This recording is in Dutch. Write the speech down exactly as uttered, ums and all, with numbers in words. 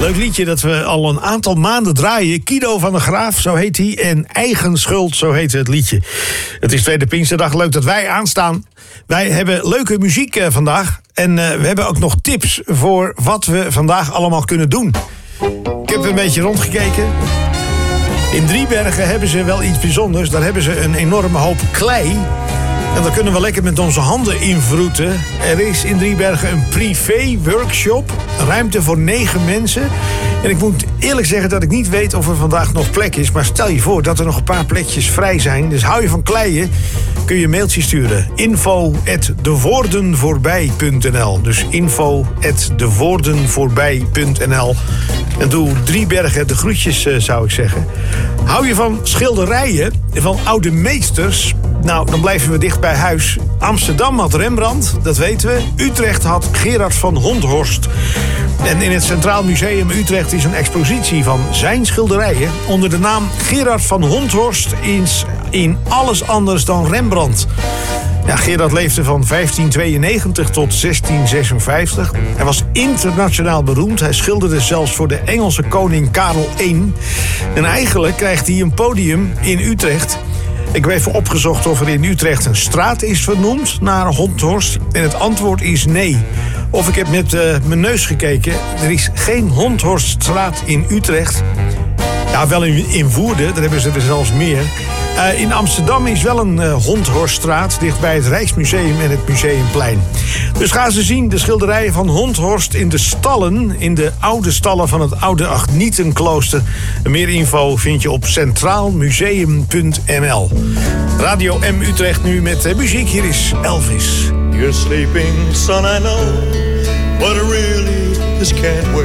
Leuk liedje dat we al een aantal maanden draaien. Kido van der Graaf, zo heet hij. En Eigen Schuld, zo heet het liedje. Het is Tweede Pinksterdag. Leuk dat wij aanstaan. Wij hebben leuke muziek uh, vandaag. En uh, we hebben ook nog tips voor wat we vandaag allemaal kunnen doen. Ik heb een beetje rondgekeken. In Driebergen hebben ze wel iets bijzonders. Daar hebben ze een enorme hoop klei. En dan kunnen we lekker met onze handen invroeten. Er is in Driebergen een privé-workshop. Ruimte voor negen mensen. En ik moet eerlijk zeggen dat ik niet weet of er vandaag nog plek is. Maar stel je voor dat er nog een paar plekjes vrij zijn. Dus hou je van kleien, kun je een mailtje sturen. info at dewoordenvoorbij punt n l. Dus info at dewoordenvoorbij punt n l. En doe Driebergen de groetjes, zou ik zeggen. Hou je van schilderijen, van oude meesters? Nou, dan blijven we dicht bij huis. Amsterdam had Rembrandt, dat weten we. Utrecht had Gerard van Honthorst. En in het Centraal Museum Utrecht is een expositie van zijn schilderijen onder de naam Gerard van Honthorst is in alles anders dan Rembrandt. Ja, Gerard leefde van vijftien tweeënnegentig tot zestien zesenvijftig. Hij was internationaal beroemd. Hij schilderde zelfs voor de Engelse koning Karel de Eerste. En eigenlijk krijgt hij een podium in Utrecht. Ik heb even opgezocht of er in Utrecht een straat is vernoemd naar Honthorst. En het antwoord is nee. Of ik heb met uh, mijn neus gekeken. Er is geen Honthorststraat in Utrecht. Ja, wel in, in Woerden, daar hebben ze er zelfs meer. Uh, in Amsterdam is wel een uh, Honthorststraat, dichtbij het Rijksmuseum en het Museumplein. Dus ga ze zien, de schilderijen van Honthorst in de stallen, in de oude stallen van het oude Agnietenklooster. Meer info vind je op centraal museum punt n l. Radio M Utrecht nu met uh, muziek, hier is Elvis. You're sleeping, son, I know, but really this can't wait.